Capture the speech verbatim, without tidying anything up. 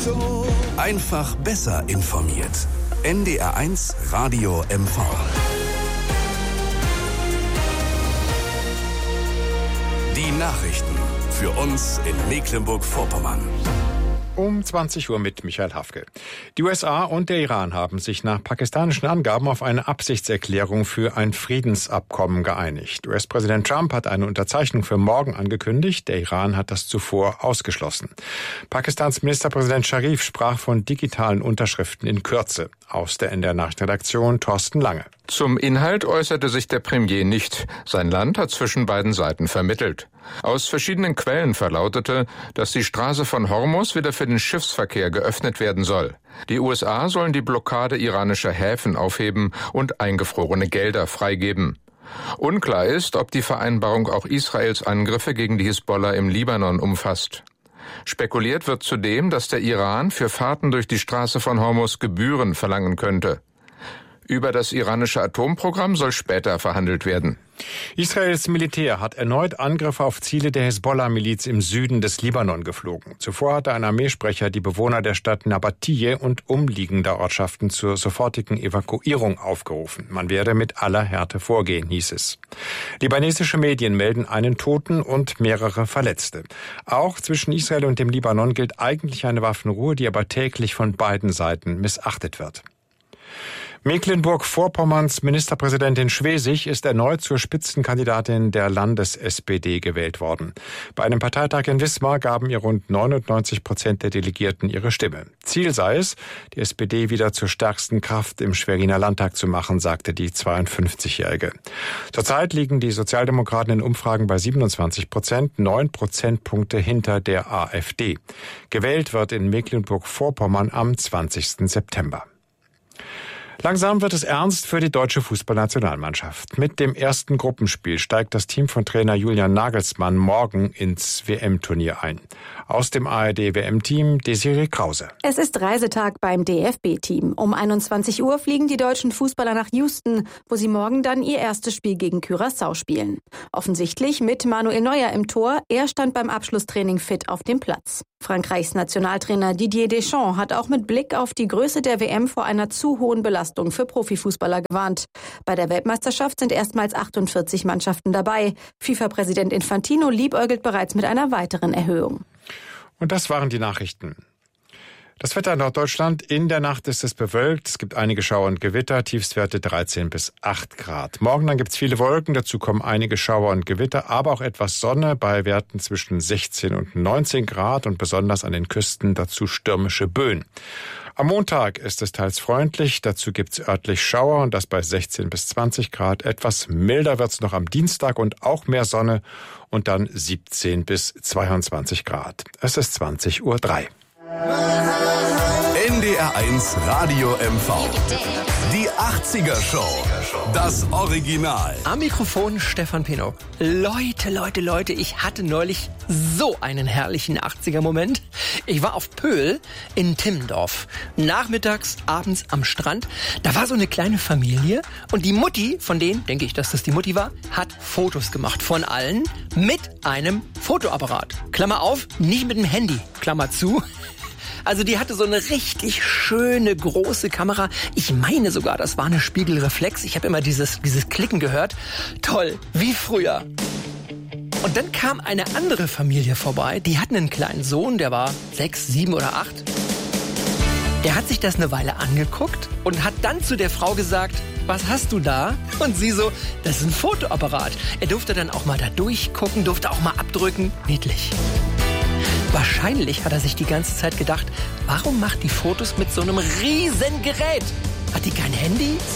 Einfach besser informiert. N D R eins Radio M V. Die Nachrichten für uns in Mecklenburg-Vorpommern. Um zwanzig Uhr mit Michael Hafke. Die U S A und der Iran haben sich nach pakistanischen Angaben auf eine Absichtserklärung für ein Friedensabkommen geeinigt. U S-Präsident Trump hat eine Unterzeichnung für morgen angekündigt. Der Iran hat das zuvor ausgeschlossen. Pakistans Ministerpräsident Sharif sprach von digitalen Unterschriften in Kürze. Aus der N D R-Nachrichtenredaktion Thorsten Lange. Zum Inhalt äußerte sich der Premier nicht. Sein Land hat zwischen beiden Seiten vermittelt. Aus verschiedenen Quellen verlautete, dass die Straße von Hormuz wieder für den Schiffsverkehr geöffnet werden soll. Die U S A sollen die Blockade iranischer Häfen aufheben und eingefrorene Gelder freigeben. Unklar ist, ob die Vereinbarung auch Israels Angriffe gegen die Hisbollah im Libanon umfasst. Spekuliert wird zudem, dass der Iran für Fahrten durch die Straße von Hormuz Gebühren verlangen könnte. Über das iranische Atomprogramm soll später verhandelt werden. Israels Militär hat erneut Angriffe auf Ziele der Hisbollah-Miliz im Süden des Libanon geflogen. Zuvor hatte ein Armeesprecher die Bewohner der Stadt Nabatiyeh und umliegender Ortschaften zur sofortigen Evakuierung aufgerufen. Man werde mit aller Härte vorgehen, hieß es. Libanesische Medien melden einen Toten und mehrere Verletzte. Auch zwischen Israel und dem Libanon gilt eigentlich eine Waffenruhe, die aber täglich von beiden Seiten missachtet wird. Mecklenburg-Vorpommerns Ministerpräsidentin Schwesig ist erneut zur Spitzenkandidatin der Landes-S P D gewählt worden. Bei einem Parteitag in Wismar gaben ihr rund neunundneunzig Prozent der Delegierten ihre Stimme. Ziel sei es, die S P D wieder zur stärksten Kraft im Schweriner Landtag zu machen, sagte die zweiundfünfzigjährige. Zurzeit liegen die Sozialdemokraten in Umfragen bei siebenundzwanzig Prozent, neun Prozentpunkte hinter der AfD. Gewählt wird in Mecklenburg-Vorpommern am zwanzigsten September. Langsam wird es ernst für die deutsche Fußballnationalmannschaft. Mit dem ersten Gruppenspiel steigt das Team von Trainer Julian Nagelsmann morgen ins W M-Turnier ein. Aus dem A R D-W M-Team Desiree Krause. Es ist Reisetag beim D F B-Team. Um einundzwanzig Uhr fliegen die deutschen Fußballer nach Houston, wo sie morgen dann ihr erstes Spiel gegen Curaçao spielen. Offensichtlich mit Manuel Neuer im Tor. Er stand beim Abschlusstraining fit auf dem Platz. Frankreichs Nationaltrainer Didier Deschamps hat auch mit Blick auf die Größe der W M vor einer zu hohen Belastung für Profifußballer gewarnt. Bei der Weltmeisterschaft sind erstmals achtundvierzig Mannschaften dabei. FIFA-Präsident Infantino liebäugelt bereits mit einer weiteren Erhöhung. Und das waren die Nachrichten. Das Wetter in Norddeutschland. In der Nacht ist es bewölkt. Es gibt einige Schauer und Gewitter. Tiefstwerte dreizehn bis acht Grad. Morgen dann gibt es viele Wolken. Dazu kommen einige Schauer und Gewitter, aber auch etwas Sonne bei Werten zwischen sechzehn und neunzehn Grad und besonders an den Küsten dazu stürmische Böen. Am Montag ist es teils freundlich. Dazu gibt es örtlich Schauer und das bei sechzehn bis zwanzig Grad. Etwas milder wird es noch am Dienstag und auch mehr Sonne und dann siebzehn bis zweiundzwanzig Grad. Es ist zwanzig Uhr drei. N D R eins Radio M V. Die achtziger Show. Das Original. Am Mikrofon Stefan Peno. Leute, Leute, Leute, ich hatte neulich so einen herrlichen achtziger-Moment. Ich war auf Pöhl in Timmendorf. Nachmittags, abends am Strand. Da war so eine kleine Familie und die Mutti von denen, denke ich, dass das die Mutti war, hat Fotos gemacht von allen mit einem Fotoapparat. Klammer auf, nicht mit dem Handy. Klammer zu. Also die hatte so eine richtig schöne, große Kamera. Ich meine sogar, das war eine Spiegelreflex. Ich habe immer dieses, dieses Klicken gehört. Toll, wie früher. Und dann kam eine andere Familie vorbei. Die hatten einen kleinen Sohn, der war sechs, sieben oder acht. Der hat sich das eine Weile angeguckt und hat dann zu der Frau gesagt, was hast du da? Und sie so, das ist ein Fotoapparat. Er durfte dann auch mal da durchgucken, durfte auch mal abdrücken. Niedlich. Wahrscheinlich hat er sich die ganze Zeit gedacht, warum macht die Fotos mit so einem riesen Gerät? Hat die kein Handy?